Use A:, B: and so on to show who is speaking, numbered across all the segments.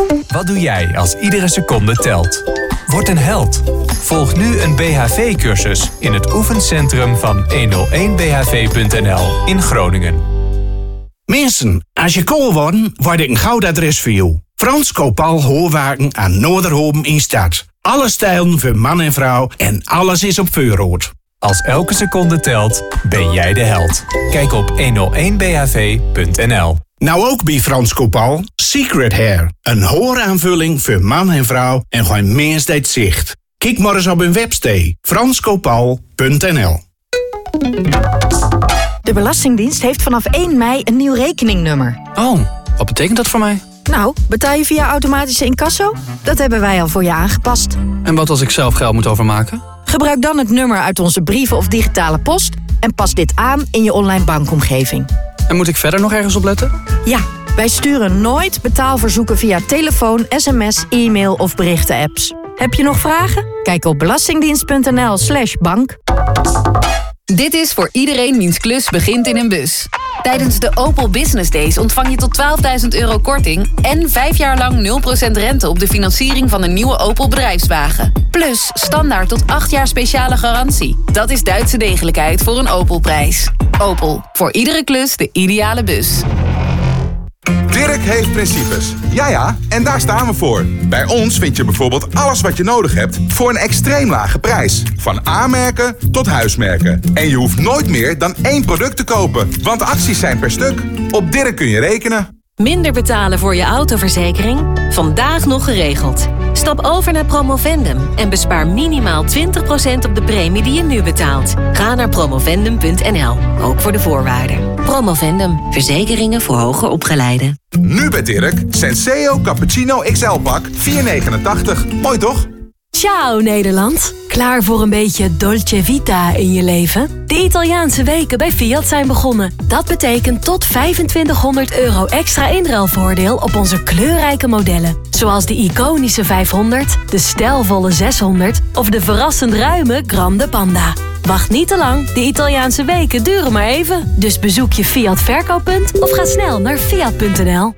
A: Wat doe jij als iedere seconde telt? Word een held. Volg nu een BHV-cursus in het oefencentrum van 101BHV.nl in Groningen.
B: Mensen, als je kool wordt, word ik een goudadres voor jou. Frans Kopal Hoorwaken aan Noorderhoven in Stad. Alle stijlen voor man en vrouw en alles is op voorraad.
A: Als elke seconde telt, ben jij de held. Kijk op 101BHV.nl.
B: Nou ook bij Frans Kopal, Secret Hair. Een hooraanvulling voor man en vrouw en gewoon meest zicht. Kijk maar eens op hun website, franskopal.nl.
C: De Belastingdienst heeft vanaf 1 mei een nieuw rekeningnummer.
D: Oh, wat betekent dat voor mij?
C: Nou, betaal je via automatische incasso? Dat hebben wij al voor je aangepast.
D: En wat als ik zelf geld moet overmaken?
C: Gebruik dan het nummer uit onze brieven of digitale post en pas dit aan in je online bankomgeving.
D: En moet ik verder nog ergens op letten?
C: Ja, wij sturen nooit betaalverzoeken via telefoon, sms, e-mail of berichten-apps. Heb je nog vragen? Kijk op belastingdienst.nl/bank.
E: Dit is voor iedereen wiens klus begint in een bus. Tijdens de Opel Business Days ontvang je tot €12.000 korting en 5 jaar lang 0% rente op de financiering van een nieuwe Opel bedrijfswagen. Plus standaard tot 8 jaar speciale garantie. Dat is Duitse degelijkheid voor een Opel-prijs. Opel, voor iedere klus de ideale bus.
F: Dirk heeft principes. Ja, en daar staan we voor. Bij ons vind je bijvoorbeeld alles wat je nodig hebt voor een extreem lage prijs. Van A-merken tot huismerken. En je hoeft nooit meer dan 1 product te kopen, want de acties zijn per stuk. Op Dirk kun je rekenen.
G: Minder betalen voor je autoverzekering? Vandaag nog geregeld. Stap over naar Promovendum en bespaar minimaal 20% op de premie die je nu betaalt. Ga naar promovendum.nl, ook voor de voorwaarden. Promovendum, verzekeringen voor hoger opgeleiden.
F: Nu bij Dirk, Senseo Cappuccino XL-pak, €4,89. Mooi toch?
G: Ciao Nederland. Klaar voor een beetje dolce vita in je leven? De Italiaanse weken bij Fiat zijn begonnen. Dat betekent tot €2500 extra inruilvoordeel op onze kleurrijke modellen. Zoals de iconische 500, de stijlvolle 600 of de verrassend ruime Grande Panda. Wacht niet te lang, de Italiaanse weken duren maar even. Dus bezoek je Fiat verkooppunt of ga snel naar fiat.nl.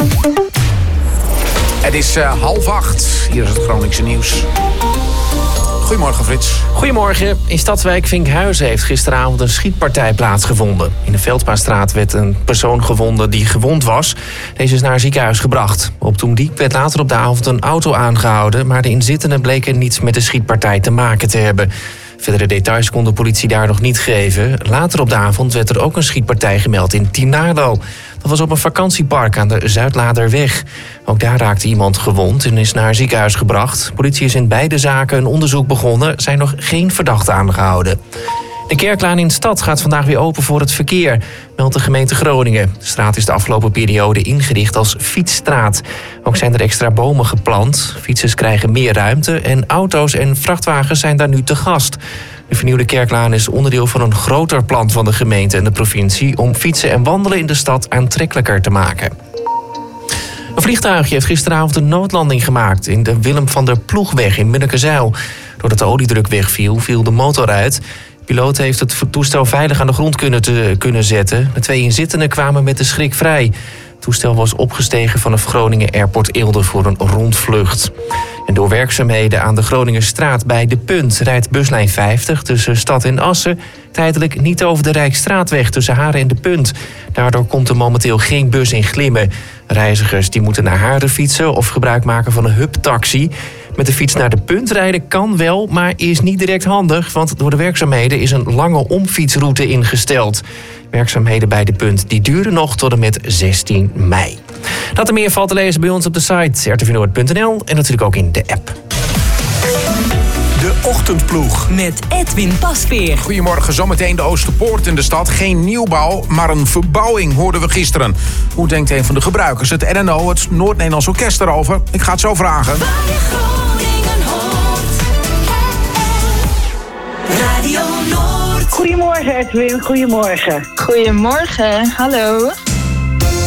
H: Het is 7:30. Hier is het Groningse nieuws. Goedemorgen, Frits.
I: Goedemorgen. In Stadswijk Vinkhuizen heeft gisteravond een schietpartij plaatsgevonden. In de Veldmaarstraat werd een persoon gevonden die gewond was. Deze is naar het ziekenhuis gebracht. Op Toemdiek werd later op de avond een auto aangehouden, maar de inzittenden bleken niets met de schietpartij te maken te hebben. Verdere details kon de politie daar nog niet geven. Later op de avond werd er ook een schietpartij gemeld in Tinarlo. Dat was op een vakantiepark aan de Zuidladerweg. Ook daar raakte iemand gewond en is naar het ziekenhuis gebracht. Politie is in beide zaken een onderzoek begonnen. Er zijn nog geen verdachten aangehouden. De Kerklaan in de stad gaat vandaag weer open voor het verkeer, meldt de gemeente Groningen. De straat is de afgelopen periode ingericht als fietsstraat. Ook zijn er extra bomen geplant. Fietsers krijgen meer ruimte en auto's en vrachtwagens zijn daar nu te gast. De vernieuwde Kerklaan is onderdeel van een groter plan van de gemeente en de provincie om fietsen en wandelen in de stad aantrekkelijker te maken. Een vliegtuigje heeft gisteravond een noodlanding gemaakt in de Willem van der Ploegweg in Munnekezijl. Doordat de oliedruk wegviel, viel de motor uit. De piloot heeft het toestel veilig aan de grond kunnen zetten. De 2 inzittenden kwamen met de schrik vrij. Het toestel was opgestegen vanaf Groningen Airport Eelde voor een rondvlucht. En door werkzaamheden aan de Groningerstraat bij De Punt rijdt buslijn 50 tussen Stad en Assen tijdelijk niet over de Rijksstraatweg tussen Haren en De Punt. Daardoor komt er momenteel geen bus in Glimmen. Reizigers die moeten naar Haren fietsen of gebruik maken van een hubtaxi. Met de fiets naar De Punt rijden kan wel, maar is niet direct handig, want door de werkzaamheden is een lange omfietsroute ingesteld. Werkzaamheden bij De Punt die duren nog tot en met 16 mei. Dat er meer valt te lezen bij ons op de site rtvnoord.nl en natuurlijk ook in de app.
H: De Ochtendploeg.
G: Met Edwin Pasveer.
H: Goedemorgen, zometeen de Oosterpoort in de stad. Geen nieuwbouw, maar een verbouwing, hoorden we gisteren. Hoe denkt een van de gebruikers, het NNO, het Noord-Nederlands Orkest, erover? Ik ga het zo vragen.
J: Radio Noord. Goedemorgen Edwin, goedemorgen.
K: Goedemorgen, hallo.